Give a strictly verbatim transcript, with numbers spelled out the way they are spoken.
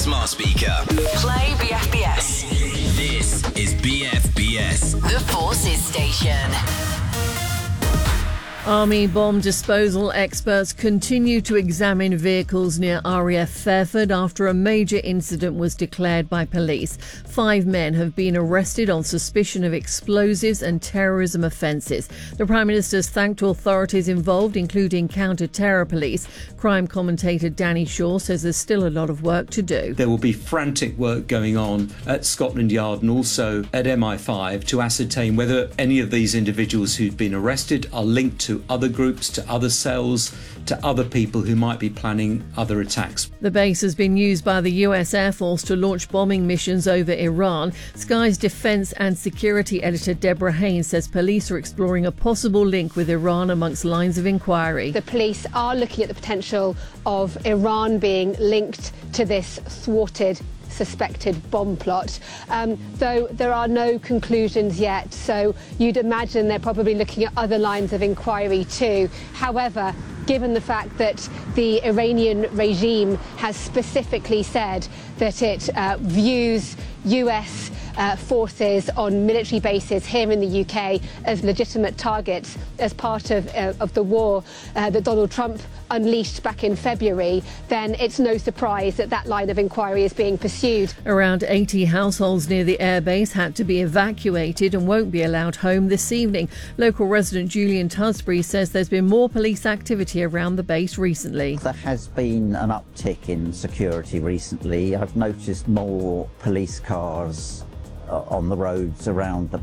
smart speaker. Play B F B S. This is B F B S. The Forces Station. Army bomb disposal experts continue to examine vehicles near R A F Fairford after a major incident was declared by police. Five men have been arrested on suspicion of explosives and terrorism offences. The Prime Minister's thanked authorities involved, including counter-terror police. Crime commentator Danny Shaw says there's still a lot of work to do. There will be frantic work going on at Scotland Yard and also at M I five to ascertain whether any of these individuals who've been arrested are linked to other groups, to other cells, to other people who might be planning other attacks. The base has been used by the U S Air Force to launch bombing missions over Iran. Sky's Defence and Security editor Deborah Haynes says police are exploring a possible link with Iran amongst lines of inquiry. The police are looking at the potential of Iran being linked to this thwarted suspected bomb plot, um, though there are no conclusions yet, so you'd imagine they're probably looking at other lines of inquiry too. However, given the fact that the Iranian regime has specifically said that it uh, views U S Uh, forces on military bases here in the U K as legitimate targets as part of, uh, of the war uh, that Donald Trump unleashed back in February, then it's no surprise that that line of inquiry is being pursued. Around eighty households near the airbase had to be evacuated and won't be allowed home this evening. Local resident Julian Tusbury says there's been more police activity around the base recently. There has been an uptick in security recently. I've noticed more police cars on the roads around the